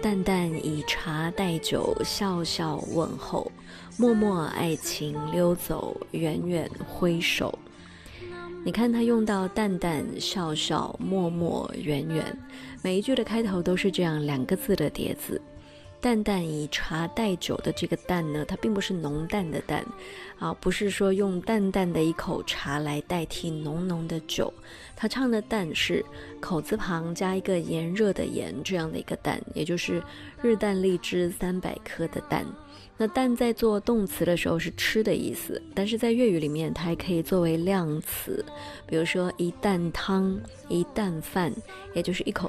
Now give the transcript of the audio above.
淡淡以茶代酒，笑笑问候，默默爱情溜走，远远挥手。你看他用到淡淡、笑笑、默默、远远，每一句的开头都是这样2个字的叠字。淡淡以茶代酒的这个淡呢，它并不是浓淡的淡不是说用淡淡的一口茶来代替浓浓的酒，他唱的淡是口字旁加一个炎热的炎这样的一个淡，也就是日啖荔枝300颗的淡。那淡在做动词的时候是吃的意思，但是在粤语里面它还可以作为量词，比如说一担汤、一担饭，也就是一口